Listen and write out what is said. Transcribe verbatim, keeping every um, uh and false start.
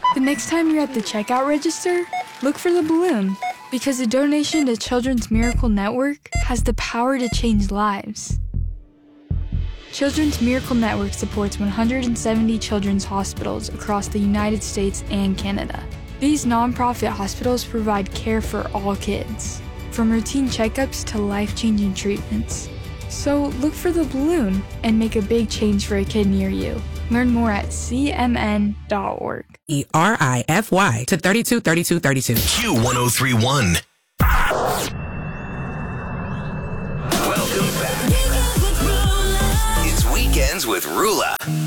The next time you're at the checkout register, look for the balloon, because a donation to Children's Miracle Network has the power to change lives. Children's Miracle Network supports one hundred seventy children's hospitals across the United States and Canada. These nonprofit hospitals provide care for all kids, from routine checkups to life-changing treatments. So look for the balloon and make a big change for a kid near you. Learn more at c m n dot org. E R I F Y to thirty-two thirty-two thirty-two. Q one oh three point one. Welcome back. It's Weekends with Rula.